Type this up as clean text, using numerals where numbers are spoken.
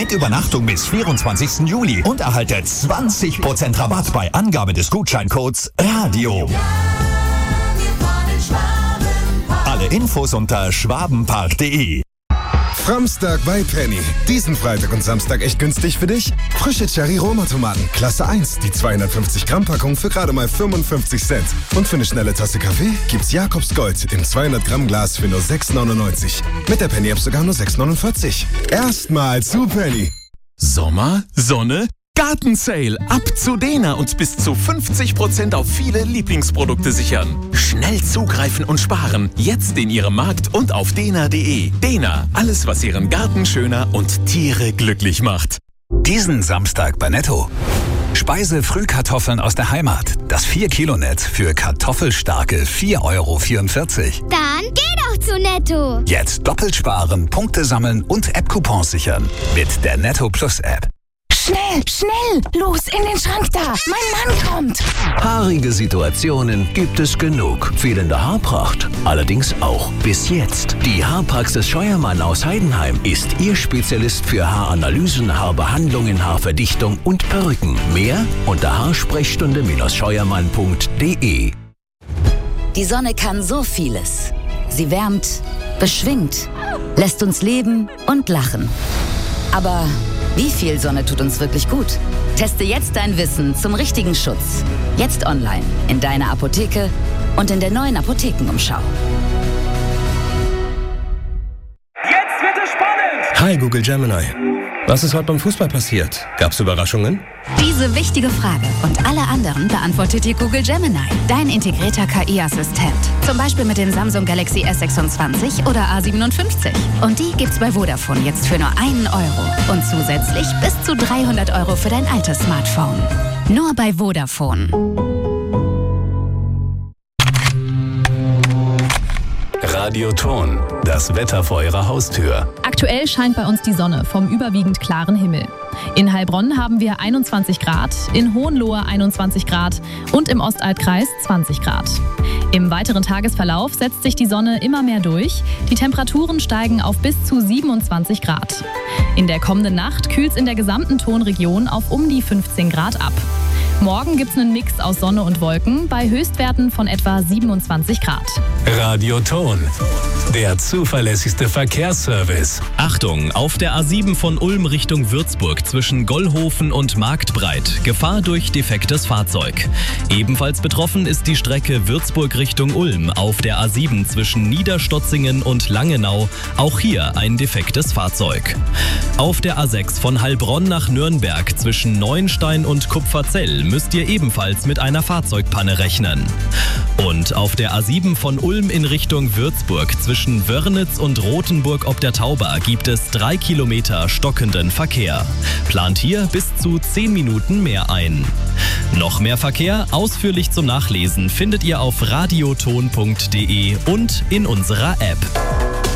mit Übernachtung bis 24. Juli und erhalte 20% Rabatt bei Angabe des Gutscheincodes RADIO. Alle Infos unter schwabenpark.de. Framstag bei Penny. Diesen Freitag und Samstag echt günstig für dich? Frische Cherry-Roma-Tomaten, Klasse 1, die 250-Gramm-Packung für gerade mal 55 Cent. Und für eine schnelle Tasse Kaffee gibt's Jakobs Gold im 200-Gramm-Glas für nur 6,99. Mit der Penny-App sogar nur 6,49. Erstmal zu Penny. Sommer, Sonne, Gartensale. Ab zu Dena und bis zu 50% auf viele Lieblingsprodukte sichern. Schnell zugreifen und sparen. Jetzt in Ihrem Markt und auf dena.de. Dena, alles was Ihren Garten schöner und Tiere glücklich macht. Diesen Samstag bei Netto. Speise-Frühkartoffeln aus der Heimat. Das 4-Kilo-Netz für kartoffelstarke 4,44 €. Dann geh doch zu Netto. Jetzt doppelt sparen, Punkte sammeln und App-Coupons sichern. Mit der Netto Plus App. Schnell, schnell! Los, in den Schrank da! Mein Mann kommt! Haarige Situationen gibt es genug. Fehlende Haarpracht allerdings auch. Bis jetzt. Die Haarpraxis Scheuermann aus Heidenheim ist Ihr Spezialist für Haaranalysen, Haarbehandlungen, Haarverdichtung und Perücken. Mehr unter haarsprechstunde-scheuermann.de. Die Sonne kann so vieles. Sie wärmt, beschwingt, lässt uns leben und lachen. Aber wie viel Sonne tut uns wirklich gut? Teste jetzt dein Wissen zum richtigen Schutz. Jetzt online, in deiner Apotheke und in der neuen Apothekenumschau. Jetzt wird es spannend! Hi Google Gemini. Was ist heute beim Fußball passiert? Gab's Überraschungen? Diese wichtige Frage und alle anderen beantwortet dir Google Gemini, dein integrierter KI-Assistent. Zum Beispiel mit dem Samsung Galaxy S26 oder A57. Und die gibt's bei Vodafone jetzt für nur 1 € und zusätzlich bis zu 300 € für dein altes Smartphone. Nur bei Vodafone. Radioton, das Wetter vor Ihrer Haustür. Aktuell scheint bei uns die Sonne vom überwiegend klaren Himmel. In Heilbronn haben wir 21 Grad, in Hohenlohe 21 Grad und im Ostalbkreis 20 Grad. Im weiteren Tagesverlauf setzt sich die Sonne immer mehr durch. Die Temperaturen steigen auf bis zu 27 Grad. In der kommenden Nacht kühlt es in der gesamten Tonregion auf um die 15 Grad ab. Morgen gibt es einen Mix aus Sonne und Wolken bei Höchstwerten von etwa 27 Grad. Radioton, der zuverlässigste Verkehrsservice. Achtung, auf der A7 von Ulm Richtung Würzburg zwischen Gollhofen und Marktbreit. Gefahr durch defektes Fahrzeug. Ebenfalls betroffen ist die Strecke Würzburg Richtung Ulm auf der A7 zwischen Niederstotzingen und Langenau. Auch hier ein defektes Fahrzeug. Auf der A6 von Heilbronn nach Nürnberg zwischen Neuenstein und Kupferzell müsst ihr ebenfalls mit einer Fahrzeugpanne rechnen. Und auf der A7 von Ulm in Richtung Würzburg zwischen Wörnitz und Rothenburg ob der Tauber gibt es 3 Kilometer stockenden Verkehr. Plant hier bis zu 10 Minuten mehr ein. Noch mehr Verkehr ausführlich zum Nachlesen findet ihr auf radioton.de und in unserer App.